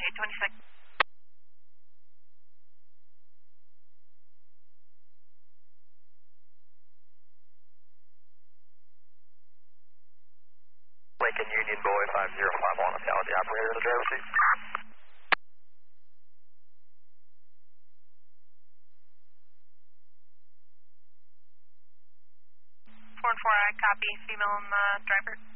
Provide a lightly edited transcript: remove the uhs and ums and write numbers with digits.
826. Lincoln Union Boy 5051, Metallic operator in the driver's seat. Four and four, I copy. Female driver.